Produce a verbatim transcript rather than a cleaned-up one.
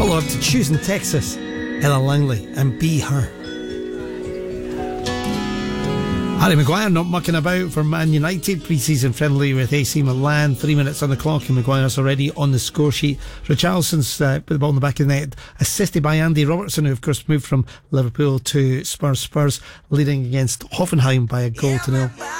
Follow up to Choosing Texas, Ella Langley and Be Her. Harry Maguire not mucking about for Man United, pre-season friendly with A C Milan, three minutes on the clock and Maguire's already on the score sheet. Richarlison's uh, put the ball in the back of the net, assisted by Andy Robertson, who of course moved from Liverpool to Spurs. Spurs leading against Hoffenheim by a goal to nil.